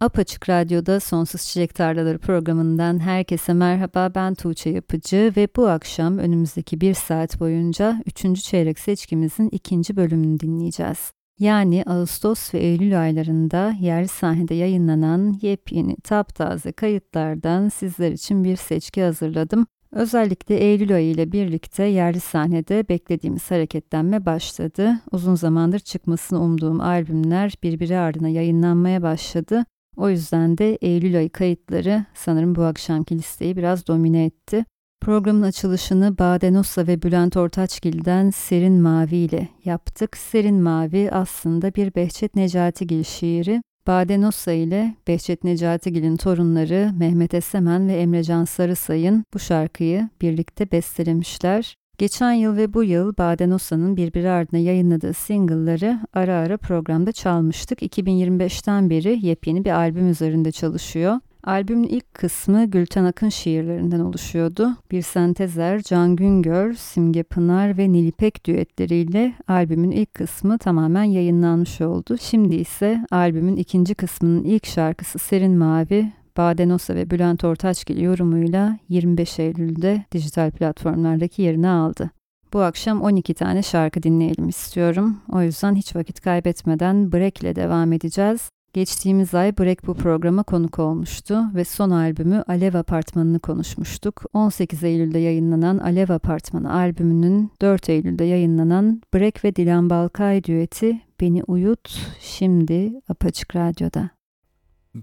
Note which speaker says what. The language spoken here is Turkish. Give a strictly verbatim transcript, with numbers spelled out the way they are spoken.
Speaker 1: Apaçık Radyo'da Sonsuz Çiçek Tarlaları programından herkese merhaba, ben Tuğçe Yapıcı ve bu akşam önümüzdeki bir saat boyunca üçüncü çeyrek seçkimizin ikinci bölümünü dinleyeceğiz. Yani Ağustos ve Eylül aylarında yerli sahnede yayınlanan yepyeni taptaze kayıtlardan sizler için bir seçki hazırladım. Özellikle Eylül ayı ile birlikte yerli sahnede beklediğimiz hareketlenme başladı. Uzun zamandır çıkmasını umduğum albümler birbiri ardına yayınlanmaya başladı. O yüzden de Eylül ayı kayıtları sanırım bu akşamki listeyi biraz domine etti. Programın açılışını Badenossa ve Bülent Ortaçgil'den Serin Mavi ile yaptık. Serin Mavi aslında bir Behçet Necatigil şiiri. Badenossa ile Behçet Necatigil'in torunları Mehmet Esemen ve Emrecan Sarısay'ın bu şarkıyı birlikte bestelemişler. Geçen yıl ve bu yıl Badenossa'nın birbiri ardına yayınladığı single'ları ara ara programda çalmıştık. iki bin yirmi beşten beri yepyeni bir albüm üzerinde çalışıyor. Albümün ilk kısmı Gülten Akın şiirlerinden oluşuyordu. Bir sentezer, Can Güngör, Simge Pınar ve Nilipek düetleriyle albümün ilk kısmı tamamen yayınlanmış oldu. Şimdi ise albümün ikinci kısmının ilk şarkısı Serin Mavi, Badenossa ve Bülent Ortaçgil yorumuyla yirmi beş Eylül'de dijital platformlardaki yerini aldı. Bu akşam on iki tane şarkı dinleyelim istiyorum. O yüzden hiç vakit kaybetmeden Break ile devam edeceğiz. Geçtiğimiz ay Break bu programa konuk olmuştu ve son albümü Alev Apartmanı'nı konuşmuştuk. on sekiz Eylül'de yayınlanan Alev Apartmanı albümünün dört Eylül'de yayınlanan Break ve Dilan Balkay düeti Beni Uyut şimdi Apaçık Radyo'da.